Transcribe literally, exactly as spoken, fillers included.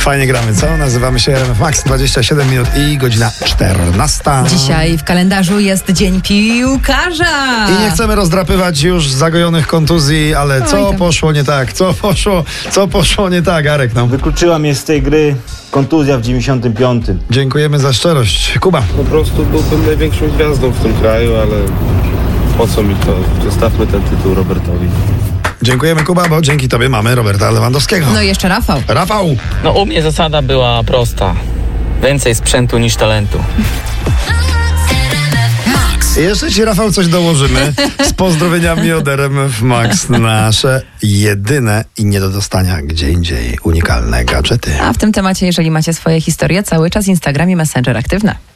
Fajnie gramy, co? Nazywamy się R M F Max, dwadzieścia siedem minut i godzina czternasta. Dzisiaj w kalendarzu jest Dzień Piłkarza. I nie chcemy rozdrapywać już zagojonych kontuzji, ale co Oj, poszło nie tak? Co poszło, co poszło nie tak, Arek? No. Wykluczyła mnie z tej gry kontuzja w dziewięćdziesiątym piątym. Dziękujemy za szczerość. Kuba. Po prostu byłbym największą gwiazdą w tym kraju, ale po co mi to? Zostawmy ten tytuł Robertowi. Dziękujemy, Kuba, bo dzięki tobie mamy Roberta Lewandowskiego. No i jeszcze Rafał. Rafał. No u mnie zasada była prosta. Więcej sprzętu niż talentu. I jeszcze ci, Rafał, coś dołożymy z pozdrowieniami od R M F Max. Nasze jedyne i nie do dostania gdzie indziej unikalne gadżety. A w tym temacie, jeżeli macie swoje historie, cały czas Instagram i Messenger aktywne.